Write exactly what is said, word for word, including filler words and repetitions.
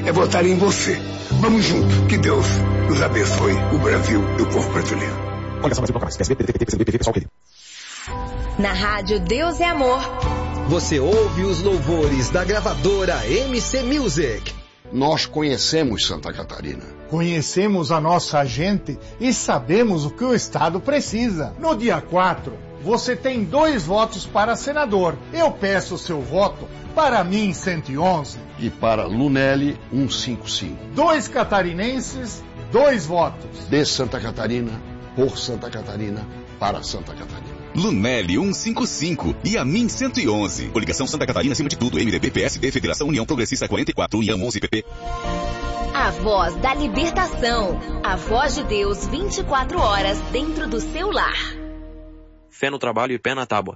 é votar em você. Vamos junto. Que Deus nos abençoe, o Brasil e o povo brasileiro. Olha só, Brasil, P S B, P T, P C B, P V, pessoal querido. Na rádio Deus é Amor. Você ouve os louvores da gravadora M C Music. Nós conhecemos Santa Catarina. Conhecemos a nossa gente e sabemos o que o Estado precisa. No dia quatro, você tem dois votos para senador. Eu peço seu voto para mim cento e onze. E para Lunelli cento e cinquenta e cinco. Dois catarinenses, dois votos. De Santa Catarina, por Santa Catarina, para Santa Catarina. Lunelli cento e cinquenta e cinco e a mim cento e onze. Coligação Santa Catarina acima de tudo. M D B, P S B, Federação União Progressista quarenta e quatro, União onze P P. A voz da libertação. A voz de Deus vinte e quatro horas dentro do seu lar. Fé no trabalho e pé na tábua.